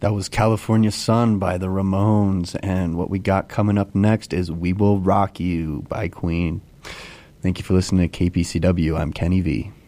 That was California Sun by the Ramones, and what we got coming up next is We Will Rock You by Queen. Thank you for listening to KPCW. I'm Kenny V.